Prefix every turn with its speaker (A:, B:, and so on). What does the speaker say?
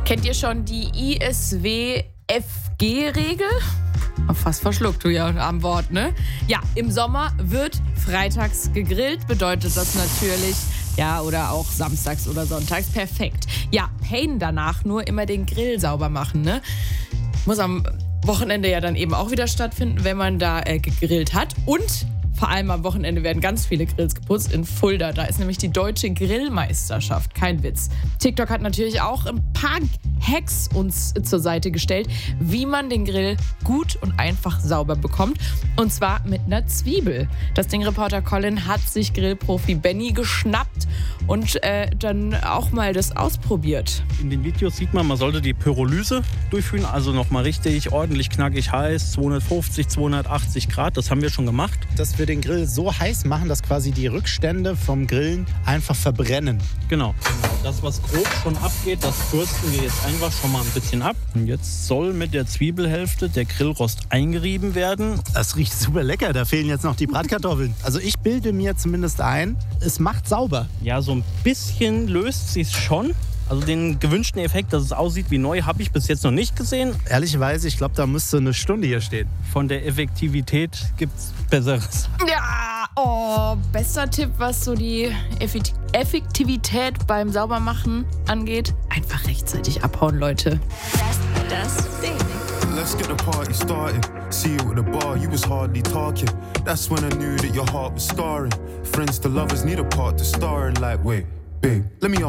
A: Kennt ihr schon die ISW-FG-Regel? Fast verschluckt du ja am Wort, ne? Ja, im Sommer wird freitags gegrillt, bedeutet das natürlich, ja, oder auch samstags oder sonntags, perfekt. Ja, Pain danach nur immer den Grill sauber machen, ne? Muss am Wochenende ja dann eben auch wieder stattfinden, wenn man da gegrillt hat. Und vor allem am Wochenende werden ganz viele Grills geputzt in Fulda. Da ist nämlich die deutsche Grillmeisterschaft. Kein Witz. TikTok hat natürlich auch ein paar Hacks uns zur Seite gestellt, wie man den Grill gut und einfach sauber bekommt. Und zwar mit einer Zwiebel. Das Ding-Reporter Colin hat sich Grillprofi Benny geschnappt und dann auch mal das ausprobiert.
B: In den Videos sieht man sollte die Pyrolyse durchführen, also nochmal richtig ordentlich knackig heiß, 250, 280 Grad, das haben wir schon gemacht.
C: Dass wir den Grill so heiß machen, dass quasi die Rückstände vom Grillen einfach verbrennen.
B: Genau. Das, was grob schon abgeht, das bürsten wir jetzt einfach schon mal ein bisschen ab. Und jetzt soll mit der Zwiebelhälfte der Grillrost eingerieben werden.
C: Das riecht super lecker, da fehlen jetzt noch die Bratkartoffeln. Also ich bilde mir zumindest ein, es macht sauber.
B: Ja, so ein bisschen löst sie es schon. Also den gewünschten Effekt, dass es aussieht wie neu, habe ich bis jetzt noch nicht gesehen.
C: Ehrlicherweise, ich glaube, da müsste eine Stunde hier stehen.
B: Von der Effektivität gibt es Besseres.
A: Ja, bester Tipp, was so die Effektivität beim Saubermachen angeht. Einfach rechtzeitig abhauen, Leute.
D: Das Ding.
E: Let's get the party started. See you at the bar, you was hardly talking. That's when I knew that your heart was scarring. Friends to lovers need a part to star in, like, wait, babe, let me